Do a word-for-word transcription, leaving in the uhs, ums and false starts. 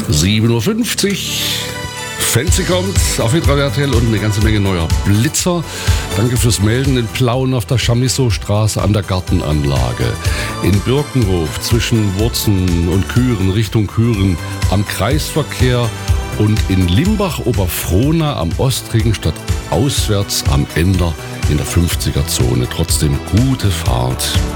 sieben Uhr fünfzig. Fancy kommt auf Hitradio R T L und eine ganze Menge neuer Blitzer. Danke fürs Melden in Plauen auf der Chamisso-Straße an der Gartenanlage. In Birkenhof zwischen Wurzen und Küren Richtung Küren am Kreisverkehr und in Limbach-Oberfrohna am Ostring statt auswärts am Ender in der fünfziger Zone. Trotzdem gute Fahrt.